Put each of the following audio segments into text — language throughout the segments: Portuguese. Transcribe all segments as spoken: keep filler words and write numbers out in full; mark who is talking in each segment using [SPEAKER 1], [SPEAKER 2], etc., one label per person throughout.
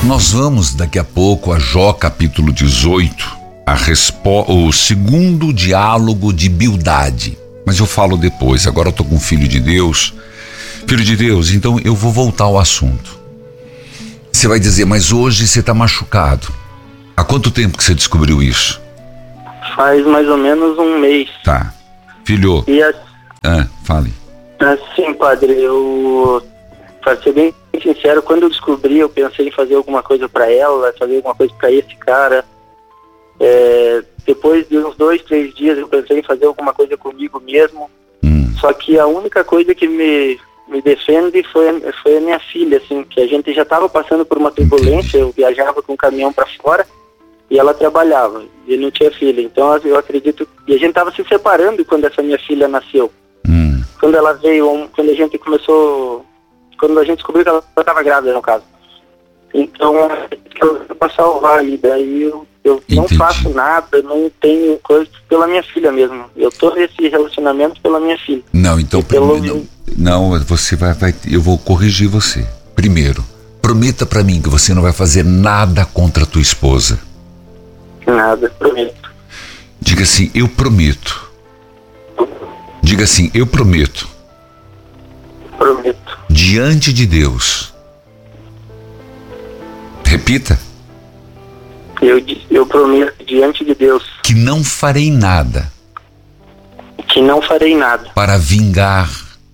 [SPEAKER 1] Nós vamos daqui a pouco a Jó capítulo dezoito, a respo- o segundo diálogo de Bildade. Mas eu falo depois, agora eu tô com o Filho de Deus. Filho de Deus, então eu vou voltar ao assunto. Você vai dizer, mas hoje você tá machucado. Há quanto tempo que você descobriu isso?
[SPEAKER 2] Faz mais ou menos um mês.
[SPEAKER 1] Tá. Filho.
[SPEAKER 2] E a...
[SPEAKER 1] Ah, fale.
[SPEAKER 2] Assim, padre, eu... Pra ser bem sincero, quando eu descobri, eu pensei em fazer alguma coisa pra ela, fazer alguma coisa pra esse cara. É... Depois de uns dois, três dias, eu pensei em fazer alguma coisa comigo mesmo.
[SPEAKER 1] Hum.
[SPEAKER 2] Só que a única coisa que me, me defende foi, foi a minha filha, assim, que a gente já estava passando por uma turbulência. Eu viajava com o caminhão para fora e ela trabalhava, e não tinha filha. Então eu acredito, e a gente estava se separando quando essa minha filha nasceu.
[SPEAKER 1] Hum.
[SPEAKER 2] Quando ela veio, quando a gente começou, quando a gente descobriu que ela estava grávida, no caso. Então, eu para salvar, e daí eu, eu não faço nada, não tenho coisa pela minha filha mesmo. Eu tô nesse relacionamento pela minha filha.
[SPEAKER 1] Não, então
[SPEAKER 2] pelo...
[SPEAKER 1] não, não, você vai, vai, eu vou corrigir você. Primeiro, prometa pra mim que você não vai fazer nada contra a tua esposa.
[SPEAKER 2] Nada, prometo.
[SPEAKER 1] Diga assim, eu prometo. Diga assim, eu prometo.
[SPEAKER 2] Prometo.
[SPEAKER 1] Diante de Deus. Repita.
[SPEAKER 2] Eu, eu prometo diante de Deus
[SPEAKER 1] que não farei nada.
[SPEAKER 2] Que não farei nada.
[SPEAKER 1] Para vingar.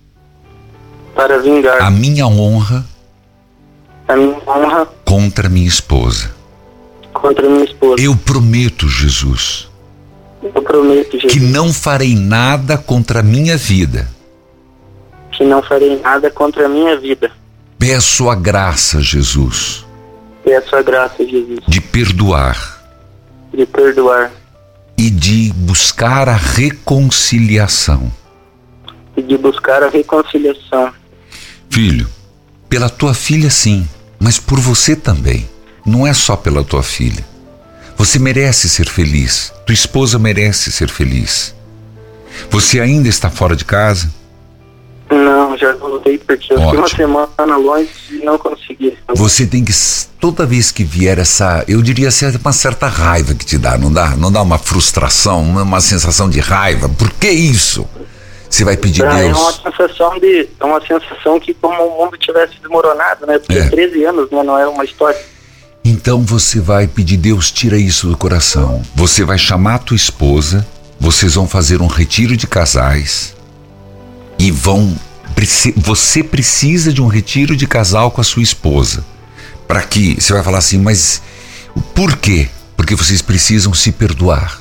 [SPEAKER 2] Para vingar.
[SPEAKER 1] A minha honra.
[SPEAKER 2] A minha honra.
[SPEAKER 1] Contra minha esposa.
[SPEAKER 2] Contra minha esposa.
[SPEAKER 1] Eu prometo, Jesus.
[SPEAKER 2] Eu prometo, Jesus.
[SPEAKER 1] Que não farei nada contra a minha vida.
[SPEAKER 2] Que não farei nada contra a minha vida.
[SPEAKER 1] Peço a graça, Jesus.
[SPEAKER 2] Peço a graça, Jesus.
[SPEAKER 1] De perdoar.
[SPEAKER 2] De perdoar.
[SPEAKER 1] E de buscar a reconciliação.
[SPEAKER 2] E de buscar a reconciliação.
[SPEAKER 1] Filho, pela tua filha sim, mas por você também. Não é só pela tua filha. Você merece ser feliz. Tua esposa merece ser feliz. Você ainda está fora de casa?
[SPEAKER 2] Não, já voltei porque eu fiquei uma semana longe e não consegui.
[SPEAKER 1] Você tem que, toda vez que vier essa, eu diria assim, uma certa raiva que te dá, não dá? Não dá uma frustração, uma, uma sensação de raiva? Por que isso? Você vai pedir a Deus?
[SPEAKER 2] É uma sensação de, é uma sensação que como o mundo tivesse desmoronado, né? Porque
[SPEAKER 1] é.
[SPEAKER 2] treze anos, né? Não é uma história.
[SPEAKER 1] Então você vai pedir, Deus, tira isso do coração. Você vai chamar a tua esposa, vocês vão fazer um retiro de casais e vão, você precisa de um retiro de casal com a sua esposa, para que, você vai falar assim, mas por quê? Porque vocês precisam se perdoar.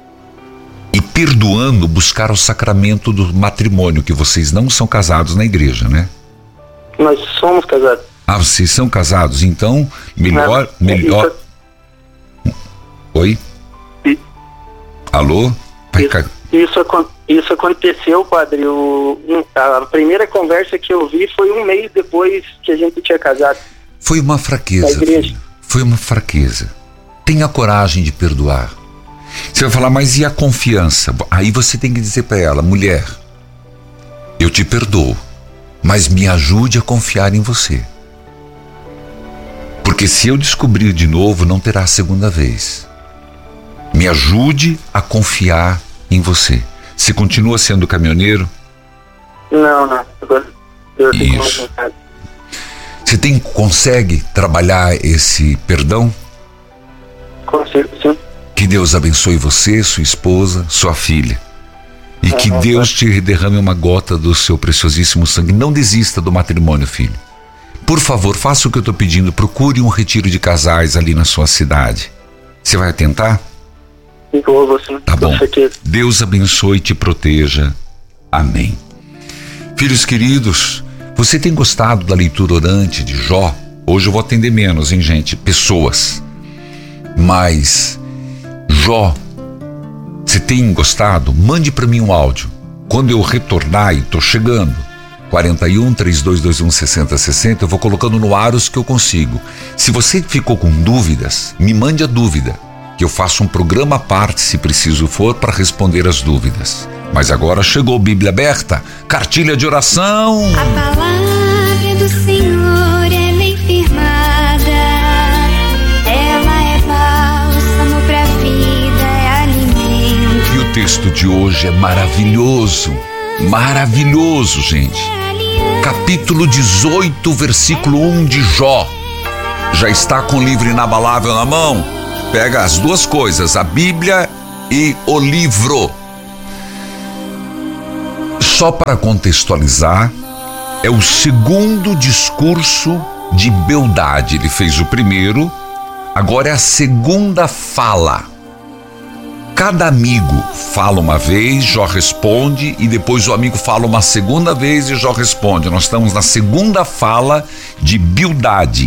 [SPEAKER 1] E perdoando, buscar o sacramento do matrimônio, que vocês não são casados na igreja, né?
[SPEAKER 2] Nós somos casados.
[SPEAKER 1] Ah, vocês são casados, então melhor,
[SPEAKER 2] Não,
[SPEAKER 1] melhor...
[SPEAKER 2] Isso...
[SPEAKER 1] Oi?
[SPEAKER 2] E...
[SPEAKER 1] Alô? Vai
[SPEAKER 2] isso,
[SPEAKER 1] ca...
[SPEAKER 2] isso, isso aconteceu, padre, o, a primeira conversa que eu vi foi um mês depois que a gente tinha casado.
[SPEAKER 1] Foi uma fraqueza, filho. Foi uma fraqueza. Tenha coragem de perdoar. Você vai falar, mas e a confiança? Aí você tem que dizer para ela, mulher, eu te perdoo, mas me ajude a confiar em você. Porque se eu descobrir de novo, não terá segunda vez. Me ajude a confiar em você. Você continua sendo caminhoneiro?
[SPEAKER 2] Não, não. Agora eu tenho
[SPEAKER 1] Isso. Você tem, consegue trabalhar esse perdão?
[SPEAKER 2] Consigo, sim.
[SPEAKER 1] Que Deus abençoe você, sua esposa, sua filha. E que
[SPEAKER 2] uhum.
[SPEAKER 1] Deus te derrame uma gota do seu preciosíssimo sangue. Não desista do matrimônio, filho. Por favor, faça o que eu estou pedindo. Procure um retiro de casais ali na sua cidade. Você vai tentar?
[SPEAKER 2] Vou, vou sim.
[SPEAKER 1] Tá bom.
[SPEAKER 2] Com certeza.
[SPEAKER 1] Deus abençoe e te proteja. Amém. Filhos queridos, você tem gostado da leitura orante de Jó? Hoje eu vou atender menos, hein, gente? Pessoas. Mas, Jó, você tem gostado? Mande para mim um áudio. Quando eu retornar, e estou chegando, quarenta e um, três dois dois um, sessenta sessenta, eu vou colocando no ar os que eu consigo. Se você ficou com dúvidas, me mande a dúvida, que eu faço um programa à parte, se preciso for, para responder as dúvidas. Mas agora chegou Bíblia Aberta, cartilha de oração.
[SPEAKER 3] A palavra do Senhor ela é firmada
[SPEAKER 1] texto de hoje é maravilhoso, maravilhoso, gente. Capítulo dezoito, versículo um de Jó. Já está com o livro inabalável na mão? Pega as duas coisas, a Bíblia e o livro. Só para contextualizar, é o segundo discurso de Bildade. Ele fez o primeiro, agora é a segunda fala. Cada amigo fala uma vez, Jó responde, e depois o amigo fala uma segunda vez e Jó responde. Nós estamos na segunda fala de Bildade.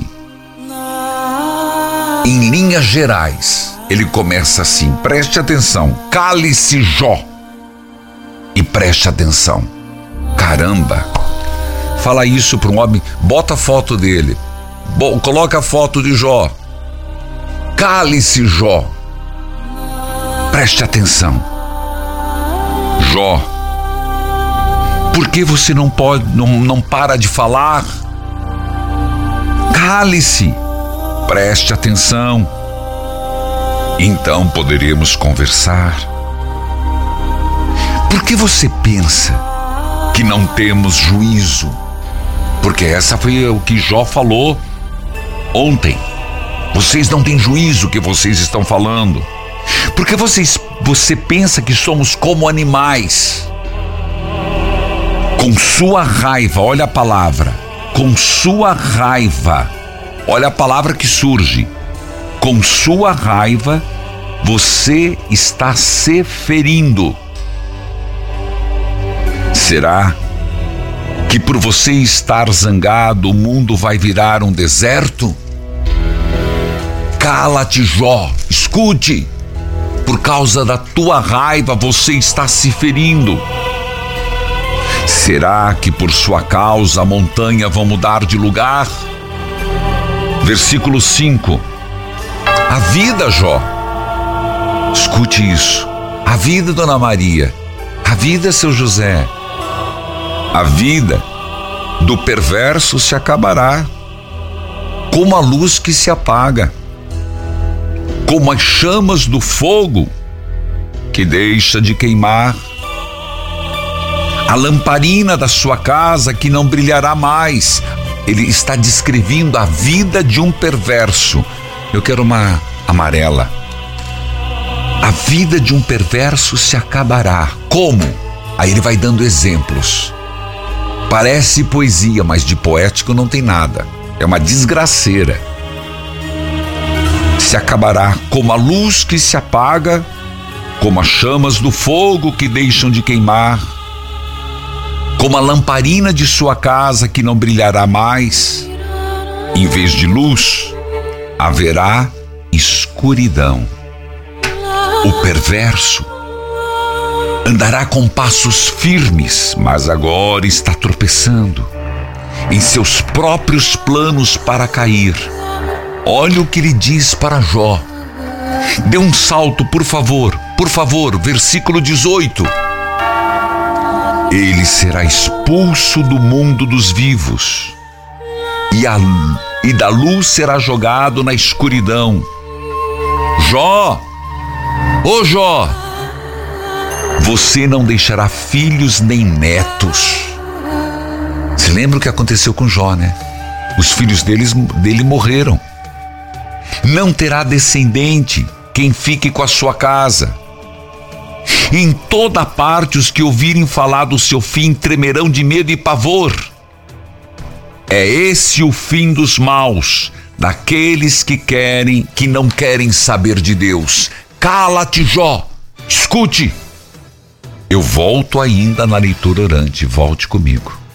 [SPEAKER 1] Em linhas gerais, ele começa assim, preste atenção, cale-se Jó, e preste atenção. Caramba, fala isso para um homem, bota a foto dele, bo- coloca a foto de Jó, cale-se Jó, preste atenção. Jó, por que você não pode, não, não para de falar? Cale-se, preste atenção. Então poderemos conversar. Por que você pensa que não temos juízo? Porque essa foi o que Jó falou ontem. Vocês não têm juízo, que vocês estão falando. Porque vocês, você pensa que somos como animais. Com sua raiva, olha a palavra, com sua raiva, olha a palavra que surge. Com sua raiva, você está se ferindo. Será que por você estar zangado, o mundo vai virar um deserto? Cala-te, Jó, escute. Por causa da tua raiva, você está se ferindo. Será que por sua causa a montanha vai mudar de lugar? Versículo cinco. A vida, Jó. Escute isso. A vida, Dona Maria. A vida, seu José. A vida do perverso se acabará, como a luz que se apaga, como as chamas do fogo que deixa de queimar, a lamparina da sua casa que não brilhará mais. Ele está descrevendo a vida de um perverso. Eu quero uma amarela. A vida de um perverso se acabará. Como? Aí ele vai dando exemplos. Parece poesia, mas de poético não tem nada. É uma desgraceira. Se acabará como a luz que se apaga, como as chamas do fogo que deixam de queimar, como a lamparina de sua casa que não brilhará mais. Em vez de luz, haverá escuridão. O perverso andará com passos firmes, mas agora está tropeçando em seus próprios planos para cair. Olha o que ele diz para Jó. Dê um salto, por favor, por favor, versículo dezoito. Ele será expulso do mundo dos vivos, e, a, e da luz será jogado na escuridão. Jó, ô Jó, você não deixará filhos nem netos. Você lembra o que aconteceu com Jó, né? Os filhos deles, dele morreram. Não terá descendente quem fique com a sua casa. Em toda parte os que ouvirem falar do seu fim tremerão de medo e pavor. É esse o fim dos maus, daqueles que querem, que não querem saber de Deus. Cala-te, Jó, escute. Eu volto ainda na leitura orante, volte comigo.